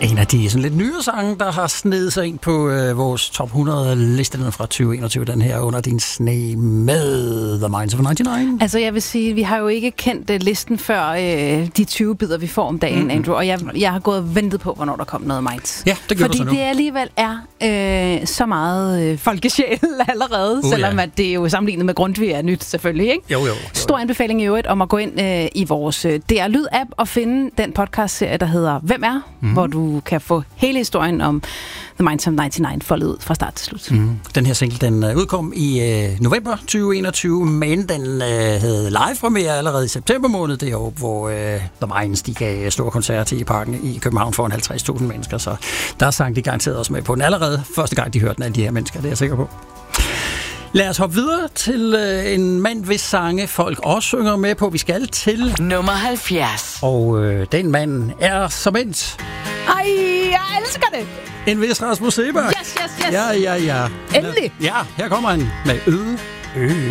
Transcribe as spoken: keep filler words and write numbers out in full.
En af de sådan lidt nye sange, der har snedet sig ind på øh, vores top hundrede liste fra tyve enogtyve, den her Under din sne med The Minds of nioghalvfems. Altså jeg vil sige, vi har jo ikke kendt uh, listen før øh, de tyve bidder, vi får om dagen, mm-hmm. Andrew, og jeg, jeg har gået og ventet på, hvornår der kom noget Minds. Ja, det gør Fordi du så nu. det alligevel er øh, så meget øh, folkesjæl allerede, uh, selvom ja. at det er jo sammenlignet med Grundtvig er nyt selvfølgelig, ikke? Jo, jo. jo. Stor anbefaling i øvrigt om at gå ind øh, i vores øh, D R Lyd-app og finde den podcast-serie, der hedder Hvem er? Mm. Hvor du kan få hele historien om The Minds of nioghalvfems foldet ud fra start til slut. Mm. Den her single, den uh, udkom i uh, november tyve enogtyve, men den uh, havde live-premiere allerede i september måned det år, hvor uh, The Minds, de gav store koncerter i Parken i København foran halvtreds tusind mennesker, så der sang de garanteret også med på den allerede. Første gang, de hørte den, alle de her mennesker, det er jeg sikker på. Lad os hoppe videre til øh, en mand, hvis sange folk også synger med på. Vi skal til nummer halvfjerds. Og øh, den mand er som endt. Ej, jeg elsker det! En vis Rasmus Seebach. Yes, yes, yes. Ja, ja, ja. Endelig. Ja, her kommer han med Øde Ø.